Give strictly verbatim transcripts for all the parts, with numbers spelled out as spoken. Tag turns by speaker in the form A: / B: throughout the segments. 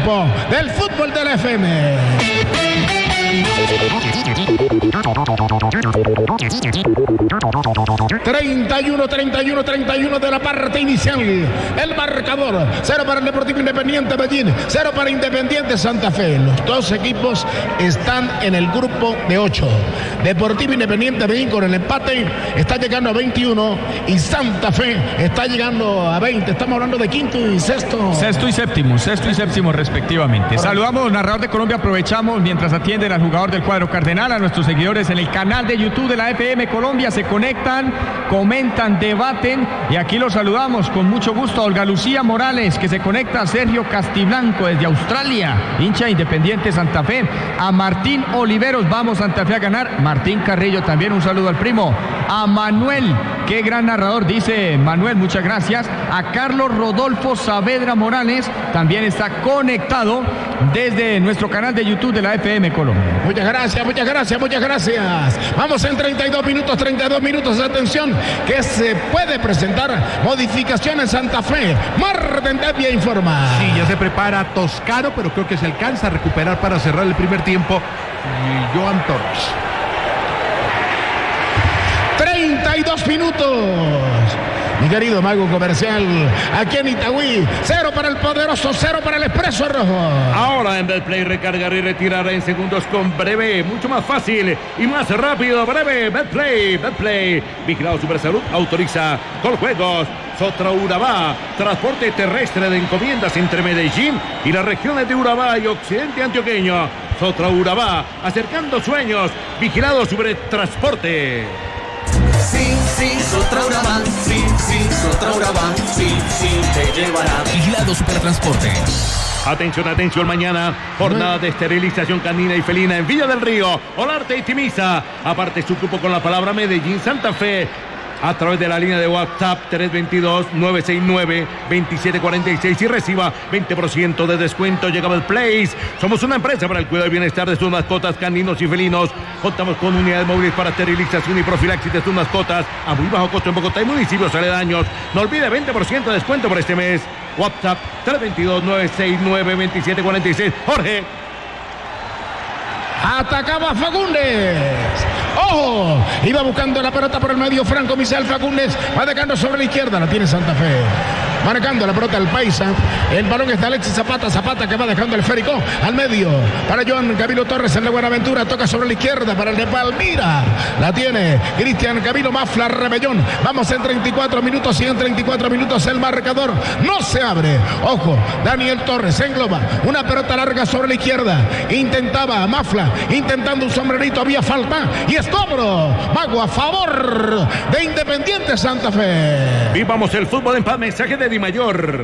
A: tiempo del fútbol de la F M. treinta y uno, treinta y uno, treinta y uno de la parte inicial. El marcador, cero para el Deportivo Independiente Medellín, cero para Independiente Santa Fe. Los dos equipos están en el grupo de ocho. Deportivo Independiente Medellín con el empate está llegando a veintiuno y Santa Fe está llegando a veinte. Estamos hablando de quinto y sexto.
B: Sexto y séptimo, sexto y séptimo respectivamente. Saludamos, narrador de Colombia, aprovechamos mientras atienden al jugador del cuadro cardenal, a nuestros seguidores en el canal de YouTube de la F M Colombia, se conectan, comentan, debaten y aquí los saludamos con mucho gusto a Olga Lucía Morales, que se conecta, a Sergio Castiblanco desde Australia, hincha Independiente Santa Fe, a Martín Oliveros, vamos Santa Fe a ganar, Martín Carrillo también, un saludo al primo, a Manuel, qué gran narrador, dice Manuel, muchas gracias, a Carlos Rodolfo Saavedra Morales, también está conectado desde nuestro canal de YouTube de la F M Colombia.
A: Muchas gracias, muchas gracias, muchas gracias. Vamos en treinta y dos minutos, treinta y dos minutos, atención, que se puede presentar modificación en Santa Fe. Marden Tapia informa.
C: Sí, ya se prepara Toscano, pero creo que se alcanza a recuperar para cerrar el primer tiempo. Y Joan Torres.
A: treinta y dos minutos. Mi querido mago comercial, aquí en Itagüí, cero para el poderoso, cero para el Expreso Rojo.
D: Ahora en Betplay recargar y retirar en segundos con Breve, mucho más fácil y más rápido. Breve, Betplay, Betplay. Vigilado Supersalud, autoriza con juegos. Sotra Urabá, transporte terrestre de encomiendas entre Medellín y las regiones de Urabá y occidente antioqueño. Sotra Urabá, acercando sueños. Vigilado Supertransporte.
E: Sí, sí, Sotra Urabá, sí, sí, Sotra Urabá, sí, sí, te llevará.
F: Vigilado Supertransporte.
D: Atención, atención, mañana, jornada de esterilización canina y felina en Villa del Río, Olarte y Timisa. Aparte su cupo con la palabra Medellín Santa Fe. A través de la línea de WhatsApp tres dos dos, nueve seis nueve, dos siete cuatro seis y reciba veinte por ciento de descuento. Llega al Place. Somos una empresa para el cuidado y bienestar de sus mascotas caninos y felinos. Contamos con unidades móviles para esterilización y profilaxis de sus mascotas a muy bajo costo en Bogotá y municipios aledaños. No olvide veinte por ciento de descuento por este mes. WhatsApp tres dos dos, nueve seis nueve, dos siete cuatro seis. Jorge.
A: Atacaba Fagundes. ¡Ojo! Iba buscando la pelota por el medio Franco Misael Fagundes. Va dejando sobre la izquierda. La tiene Santa Fe. Marcando la pelota al Paisa. El balón está Alexis Zapata. Zapata que va dejando el esférico al medio. Para Joan Camilo Torres en la Buenaventura. Toca sobre la izquierda para el de Palmira. La tiene Cristian Camilo Mafla Rebellón. Vamos en treinta y cuatro minutos y en treinta y cuatro minutos el marcador no se abre. Ojo, Daniel Torres engloba. Una pelota larga sobre la izquierda. Intentaba Mafla. Intentando un sombrerito. Había falta. Y es cobro. Mago a favor de Independiente Santa Fe.
D: Vivamos el fútbol en paz. Mensaje de Di Mayor.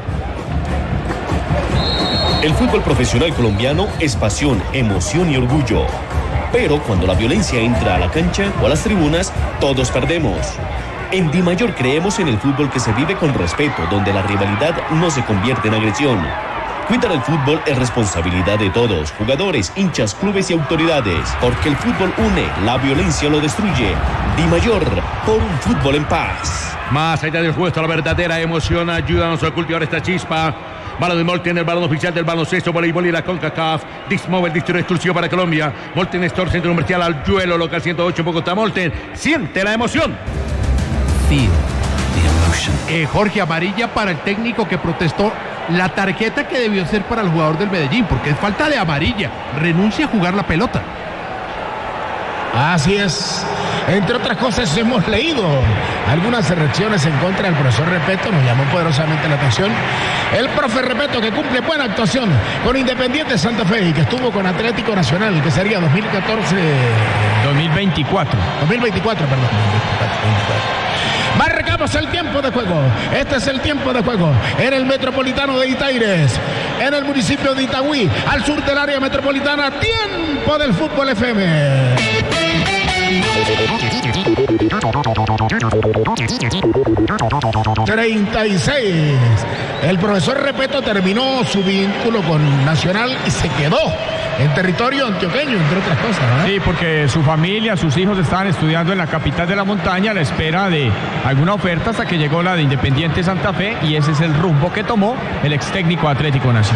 G: El fútbol profesional colombiano es pasión, emoción y orgullo. Pero cuando la violencia entra a la cancha o a las tribunas, todos perdemos. En Di Mayor creemos en el fútbol que se vive con respeto, donde la rivalidad no se convierte en agresión. Cuidar el fútbol es responsabilidad de todos, jugadores, hinchas, clubes y autoridades, porque el fútbol une, la violencia lo destruye. Di Mayor, por un fútbol en paz.
D: Más allá del juego está la verdadera emoción. Ayúdanos a cultivar esta chispa. Balón de Molten, el balón oficial del baloncesto, voleibol y la CONCACAF. Dixmóvil, distribuidor exclusivo para Colombia. Molten Store, centro comercial Alyuelo, local ciento ocho en Bogotá. Molten, siente la emoción.
F: Feel the emotion.
C: Eh, Jorge, amarilla para el técnico que protestó la tarjeta que debió ser para el jugador del Medellín, porque es falta de amarilla. Renuncia a jugar la pelota.
A: Así es. Entre otras cosas hemos leído algunas reacciones en contra del profesor Repeto. Nos llamó poderosamente la atención el profe Repeto, que cumple buena actuación con Independiente Santa Fe y que estuvo con Atlético Nacional, que sería dos mil catorce
B: dos mil veinticuatro
A: dos mil veinticuatro, perdón Marcamos el tiempo de juego. Este es el tiempo de juego en el Metropolitano de Itaires, en el municipio de Itagüí, al sur del área metropolitana. Tiempo del fútbol F M. treinta y seis. El profesor Repeto terminó su vínculo con Nacional y se quedó en territorio antioqueño, entre otras cosas, ¿verdad?
B: Sí, porque su familia, sus hijos estaban estudiando en la capital de la montaña a la espera de alguna oferta hasta que llegó la de Independiente Santa Fe y ese es el rumbo que tomó el ex técnico Atlético Nacional.